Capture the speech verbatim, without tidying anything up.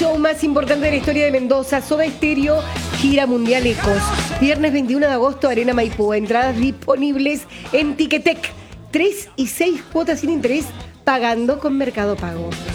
Show más importante de la historia de Mendoza, Soda Stereo, gira mundial Ecos. Viernes veintiuno de agosto, Arena Maipú. Entradas disponibles en Ticketek. tres y seis cuotas sin interés, pagando con Mercado Pago.